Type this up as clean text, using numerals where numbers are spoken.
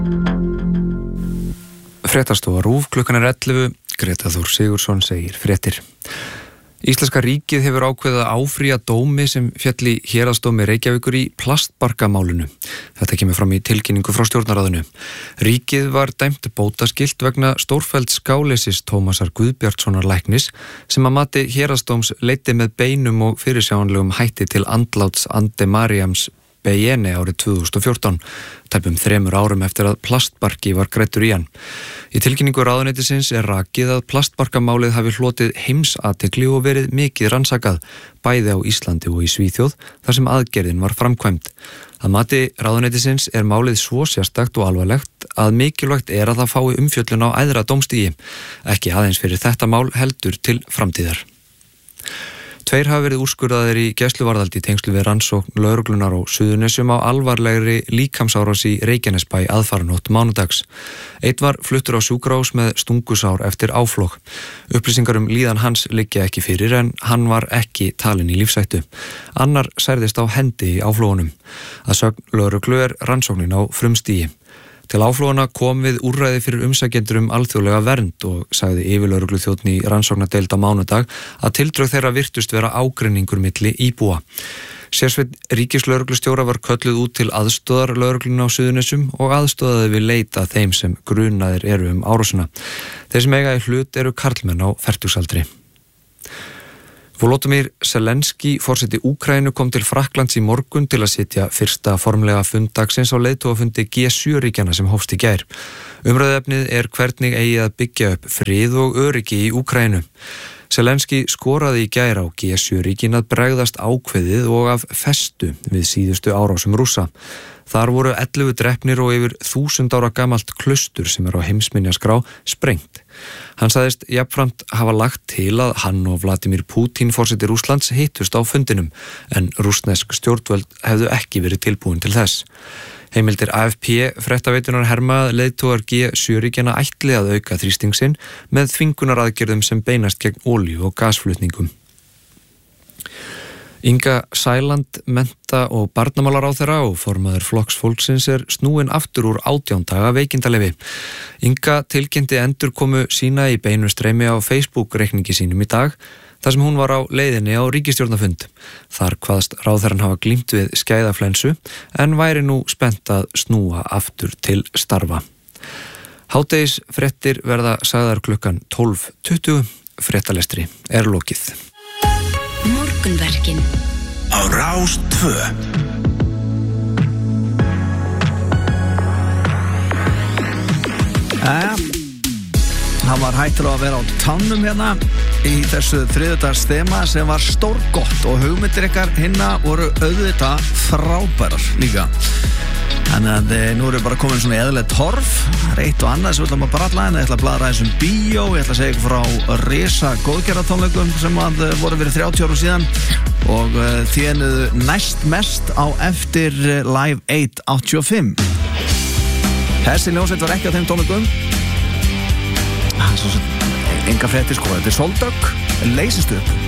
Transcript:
Fréttastofa RÚV, klukkan 11, Greta Þór Sigurðsson segir fréttir. Íslenska ríkið hefur ákveðið að áfrýja dómi sem féll í héraðsdómi Reykjavíkur í plastbarkamálinu. Þetta kemur fram í tilkynningu frá stjórnarráðinu. Ríkið var dæmt bótaskylt vegna stórfellds gáleysis Tómasar Guðbjartssonar læknis sem að mati héraðsdóms leiddi með beinum og fyrirsjáanlegum hætti til andláts Ande Mariams Bejene árið 2014, tæpum 3 árum eftir að plastbarki var greiddur í hann. Í tilkynningu ráðuneytisins er rakið að plastbarkamálið hafi hlotið heimsathygli og verið mikið rannsakað, bæði á Íslandi og í Svíþjóð, þar sem aðgerðin var framkvæmd. Að mati ráðuneytisins er málið svo sérstakt og alvarlegt að mikilvægt er að það fái umfjöllun á æðra dómstigi, ekki aðeins fyrir þetta mál heldur til framtíðar. 2 hafa verið úrskurðaðir í gæsluvarðhaldi í tengslu við rannsókn lögreglunar á Suðurnesjum á alvarlegri líkamsárás í Reykjanesbæ aðfaranótt mánudags. 1 var fluttur á sjúkrahús með stungusár eftir áflog. Upplýsingar líðan hans liggja ekki fyrir en hann var ekki talinn í lífshættu. Annar særðist á hendi í áflogunum. Að sögn lögreglu er rannsóknin á frumstigi. Til áflóðana kom við úrræði fyrir umsækjendur alþjóðlega vernd og sagði yfirlögregluþjónn í rannsóknardeild á mánudag að tildrög þeirra virtust vera ágreiningur milli íbúa. Sérsveit ríkislögreglustjóra var kölluð út til aðstoðar lögregluna á Suðurnesjum og aðstoðaði við leit að þeim sem grunaðir eru árásina. Þeir sem eiga í hlut eru karlmenn á fertugsaldri. Volodymyr Zelenský, forseti Úkraínu, kom til Frakklands í morgun til að sitja fyrsta formlega fund dagsins á leiðtogafundi G7-ríkjanna sem hófst í gær. Umræðuefnið er hvernig eigi að byggja upp frið og öryggi í Úkraínu. Zelenský skoraði í gær á G7-ríkin að bregðast ákveðið og af festu við síðustu árásum Rússa. Þar voru 11 drepnir og yfir 1000 ára gamalt klaustur sem er á heimsminjaskrá sprengt. Hann sagðist jafnframt hafa lagt til að hann og Vladimir Putin, forseti Rússlands, hittust á fundinum, en rússnesk stjórnvöld hefðu ekki verið tilbúin til þess. Heimildir AFP fréttaveitunar herma að leiðtogar G7-ríkjanna ætli að auka þrýsting sinn með þvingunaraðgerðum sem beinast gegn olíu- og gasflutningum. Inga Sæland, mennta- og barnamálaráðherra og formaður Flokks fólksins er snúin aftur úr 18 daga veikindaleyfi. Inga tilkynnti endurkomu sína í beinu streymi á Facebook-reikningi sínum í dag, þar sem hún var á leiðinni á ríkisstjórnarfund. Þar kvaðst ráðherrann hafa glímt við skæðaflensu en væri nú spennt að snúa aftur til starfa. Hádegisfréttir verða sagðar klukkan 12:20. Fréttalestri er lokið. Morgunverkin á Rás 2. Hann var hættur að vera á tánum hérna í þessu þriðjudagsþema sem var stórgott og hugmyndir ykkar hinna voru auðvitað frábærar líka. Þannig að nú erum við bara komin svona í eðlilegt horf. Það er eitt og annað sem við ætlum að bralla en ég ætla að bladra þessum bíó, ég ætla að segja ykkur frá risa góðgerðartónleikum sem voru fyrir 30 árum síðan og þénuðu næst mest á eftir Live 8 85. Þessi ljónsveit var ekki á þeim tónleikum. Það er svo enga fréttir sko, þetta er Soldök, leysist upp.